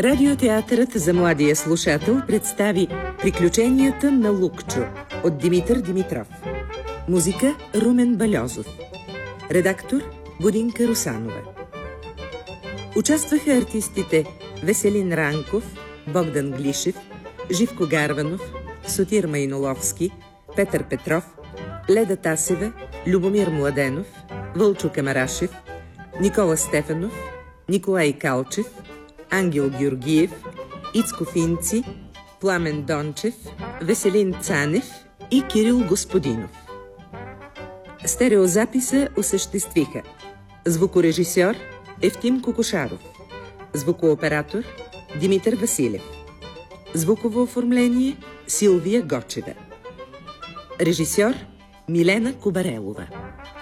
Радиотеатърът за младия слушател представи Приключенията на Лукчо от Димитър Димитров. Музика Румен Бальозов. Редактор Будинка Русанова. Участваха артистите Веселин Ранков, Богдан Глишев, Живко Гарванов, Сотир Майноловски, Петър Петров, Леда Тасева, Любомир Младенов, Вълчо Камарашев, Никола Стефанов, Николай Калчев, Ангел Георгиев, Ицко Финци, Пламен Дончев, Веселин Цанев и Кирил Господинов. Стереозаписа осъществиха звукорежисьор Евтим Кокошаров, звукооператор Димитър Василев, звуково оформление Силвия Гочева, режисьор Милена Кобарелова.